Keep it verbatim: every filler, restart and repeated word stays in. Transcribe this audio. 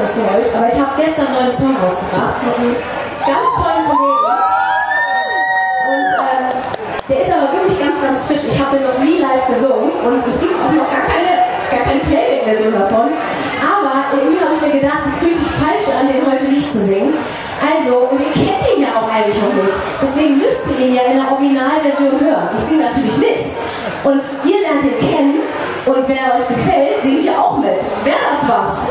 ist für euch, aber ich habe gestern einen neuen Song rausgebracht mit einem ganz tollen Kollegen. Und ähm, der ist aber wirklich ganz, ganz frisch. Ich habe den noch nie live gesungen und es gibt auch noch gar keine, gar keine Playback-Version davon. Aber irgendwie habe ich mir gedacht, es fühlt sich falsch an, den heute nicht zu singen. Also, und ihr kennt ihn ja auch eigentlich noch nicht. Deswegen müsst ihr ihn ja in der Originalversion hören. Ich singe natürlich mit. Und ihr lernt ihn kennen. Und wenn er euch gefällt, singe ich auch mit. Wäre das was?